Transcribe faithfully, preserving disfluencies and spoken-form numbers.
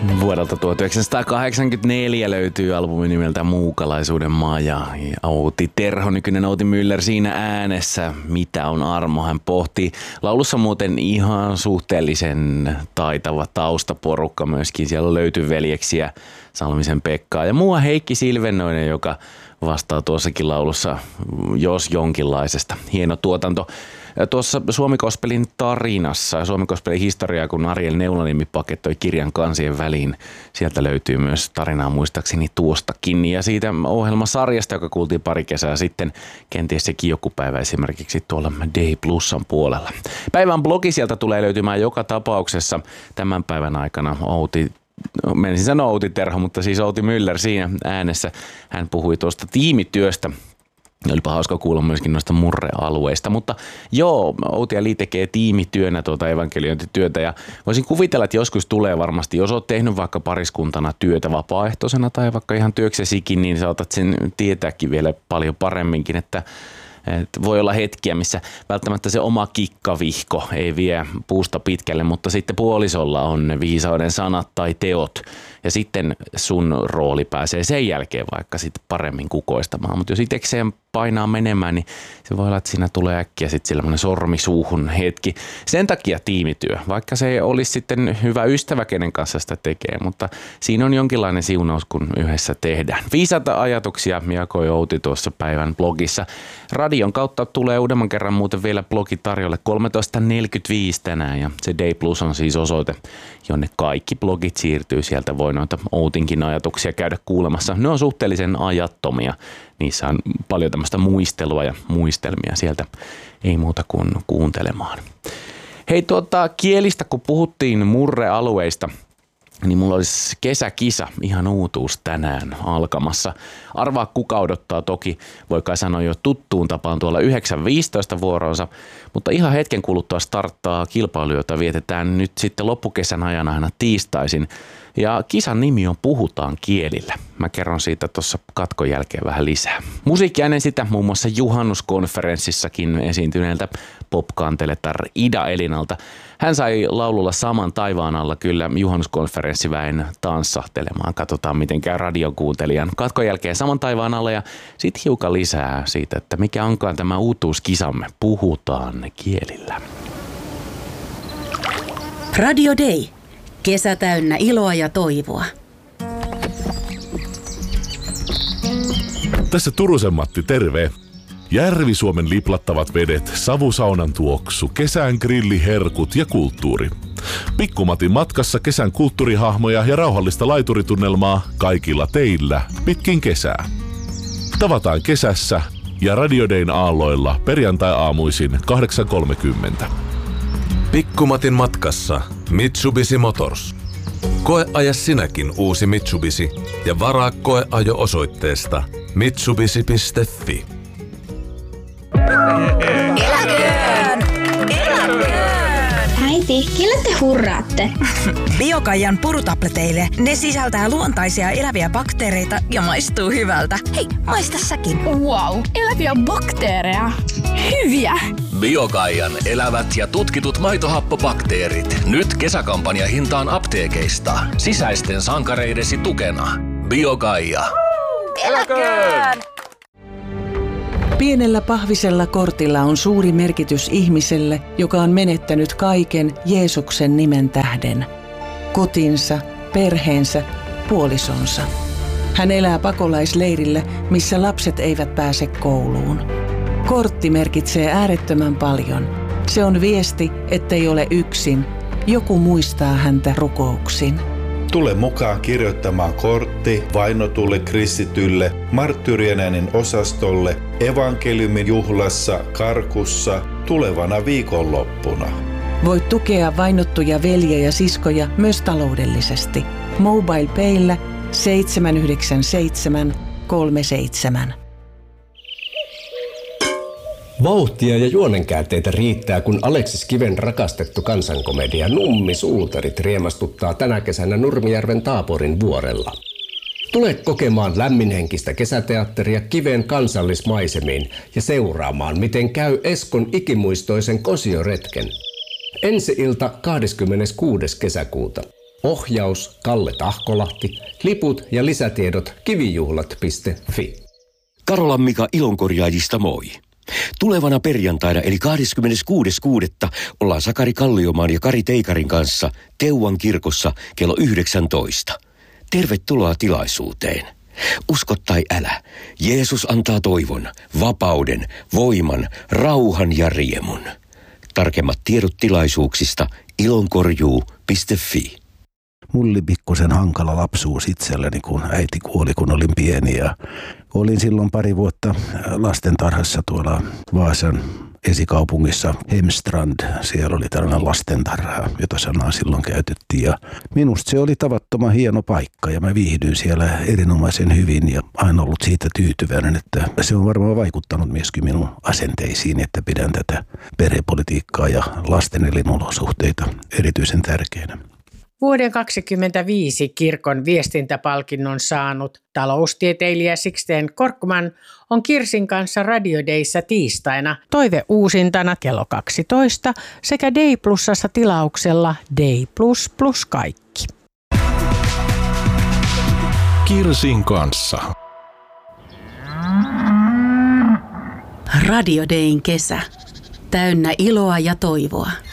Vuodelta tuhatyhdeksänsataakahdeksankymmentäneljä löytyy albumi nimeltä Muukalaisuuden maa ja Outi Terho, nykyinen Outi Müller siinä äänessä. Mitä on armo? Hän pohtii. Laulussa muuten ihan suhteellisen taitava taustaporukka myöskin. Siellä löytyy veljeksiä Salmisen Pekkaa ja muua Heikki Silvennoinen, joka vastaa tuossakin laulussa jos jonkinlaisesta. Hieno tuotanto. Tuossa Suomi Gospelin tarinassa ja Suomi Gospelin historiaa, kun Ariel Neulaniemi pakettoi kirjan kansien väliin, sieltä löytyy myös tarinaa muistaakseni tuostakin. Ja siitä ohjelmasarjasta, joka kuultiin pari kesää sitten, kenties sekin joku päivä esimerkiksi tuolla Day Plusan puolella. Päivän blogi sieltä tulee löytymään joka tapauksessa tämän päivän aikana. Outi Menisin sanoa Outi Terho, mutta siis Outi Müller siinä äänessä. Hän puhui tuosta tiimityöstä. Olipa hauska kuulla myöskin noista murrealueista, mutta joo, Outi ja Li tekee tiimityönä tuota evankeliointityötä ja voisin kuvitella, että joskus tulee varmasti, jos olet tehnyt vaikka pariskuntana työtä vapaaehtoisena tai vaikka ihan työksesikin, niin saatat sen tietääkin vielä paljon paremminkin, että että voi olla hetkiä, missä välttämättä se oma kikkavihko ei vie puusta pitkälle, mutta sitten puolisolla on ne viisauden sanat tai teot ja sitten sun rooli pääsee sen jälkeen vaikka sitten paremmin kukoistamaan. Mutta jos itsekseen painaa menemään, niin se voi olla, että siinä tulee äkkiä sitten sellainen sormisuuhun hetki. Sen takia tiimityö, vaikka se ei olisi sitten hyvä ystävä, kenen kanssa sitä tekee, mutta siinä on jonkinlainen siunaus, kun yhdessä tehdään. Viisaita ajatuksia jakoi Outi tuossa päivän blogissa. Radion kautta tulee uudemman kerran muuten vielä blogi tarjolle kolmetoista neljäkymmentäviisi tänään ja se Day Plus on siis osoite, jonne kaikki blogit siirtyy. Sieltä voi noita Outinkin ajatuksia käydä kuulemassa. Ne on suhteellisen ajattomia. Niissä on paljon tämmöistä muistelua ja muistelmia sieltä. Ei muuta kuin kuuntelemaan. Hei tuota kielistä, kun puhuttiin murrealueista, niin mulla olisi kesäkisa, ihan uutuus tänään alkamassa. Arvaa kuka odottaa toki, voi kai sanoa jo tuttuun tapaan tuolla yhdeksän viisitoista vuoronsa, mutta ihan hetken kuluttua starttaa kilpailu, jota vietetään nyt sitten loppukesän ajan aina tiistaisin. Ja kisan nimi on Puhutaan kielillä. Mä kerron siitä tuossa katkon jälkeen vähän lisää. Musiikkia ennen sitä muun muassa juhannuskonferenssissakin esiintyneeltä popkanteletar Ida Elinalta. Hän sai laululla Saman taivaan alla kyllä juhannuskonferenssiväen tanssahtelemaan. Katsotaan miten käy radiokuuntelijan katkon jälkeen Saman taivaan alla ja sitten hiukan lisää siitä, että mikä onkaan tämä uutuuskisamme Puhutaan kielillä. Radio Day. Kesä täynnä iloa ja toivoa. Tässä Turusen Matti, terve. Järvi-Suomen liplattavat vedet, savusaunan tuoksu, kesän grilliherkut ja kulttuuri. Pikkumatin matkassa kesän kulttuurihahmoja ja rauhallista laituritunnelmaa kaikilla teillä pitkin kesää. Tavataan kesässä ja Radio Dayn aalloilla perjantai-aamuisin kahdeksan kolmekymmentä. Pikkumatin matkassa Mitsubishi Motors. Koeaja sinäkin uusi Mitsubishi ja varaa koeajo osoitteesta mitsubishi piste fi. Eläköön! Eläköön! Äiti, kelle te hurraatte? Biokaijan purutableteille. Ne sisältää luontaisia eläviä bakteereita ja maistuu hyvältä. Hei, maista säkin. Wow, eläviä bakteereja. Hyviä! Biokaijan elävät ja tutkitut maitohappobakteerit. Nyt kesäkampanja hintaan apteekeista. Sisäisten sankareidesi tukena. Biokaija. Eläköön! Pienellä pahvisella kortilla on suuri merkitys ihmiselle, joka on menettänyt kaiken Jeesuksen nimen tähden. Kotinsa, perheensä, puolisonsa. Hän elää pakolaisleirillä, missä lapset eivät pääse kouluun. Kortti merkitsee äärettömän paljon. Se on viesti, ettei ole yksin. Joku muistaa häntä rukouksin. Tule mukaan kirjoittamaan kortti vainotulle kristitylle, marttyyrien äänen osastolle, evankeliumin juhlassa Karkussa tulevana viikonloppuna. Voit tukea vainottuja veljiä ja siskoja myös taloudellisesti. Mobile Payllä seitsemän yhdeksän seitsemän kolme seitsemän. Vauhtia ja juonenkäänteitä riittää, kun Aleksis Kiven rakastettu kansankomedia Nummi Suutarit riemastuttaa tänä kesänä Nurmijärven Taaporin vuorella. Tule kokemaan lämminhenkistä kesäteatteria Kiven kansallismaisemiin ja seuraamaan, miten käy Eskon ikimuistoisen kosioretken. Ensi ilta kahdeskymmeneskuudes kesäkuuta. Ohjaus Kalle Tahkolahti, liput ja lisätiedot kivijuhlat piste fi. Karolan Mika Ilonkorjaajista moi. Tulevana perjantaina eli kahdeskymmeneskuudes kuudetta ollaan Sakari Kalliomaan ja Kari Teikarin kanssa Teuvan kirkossa kello yhdeksäntoista. Tervetuloa tilaisuuteen. Usko tai älä, Jeesus antaa toivon, vapauden, voiman, rauhan ja riemun. Tarkemmat tiedot tilaisuuksista ilonkorjuu piste fi. Mulla oli pikkusen hankala lapsuus itselleni, kun äiti kuoli, kun olin pieni. Ja olin silloin pari vuotta lastentarhassa tuolla Vaasan esikaupungissa Hemstrand. Siellä oli tällainen lastentarha, jota sanaa silloin käytettiin. Ja minusta se oli tavattoman hieno paikka ja mä viihdyin siellä erinomaisen hyvin ja aina ollut siitä tyytyväinen, että se on varmaan vaikuttanut myöskin minun asenteisiin, että pidän tätä perhepolitiikkaa ja lasten elinolosuhteita erityisen tärkeänä. Vuoden kaksikymmentäviisi kirkon viestintäpalkinnon saanut taloustieteilijä Sixten Korkman on Kirsin kanssa Radio Dayssä tiistaina toive uusintana kello kaksitoista sekä Day Plusassa tilauksella Day Plus plus kaikki. Kirsin kanssa. Radio Dayn kesä. Täynnä iloa ja toivoa.